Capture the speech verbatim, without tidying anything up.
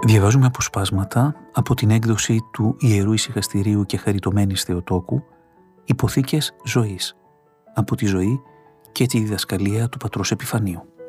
Διαβάζουμε αποσπάσματα από την έκδοση του Ιερού Ησυχαστηρίου και Χαριτωμένης Θεοτόκου «Υποθήκες ζωής» από τη ζωή και τη διδασκαλία του πατρός Επιφανίου.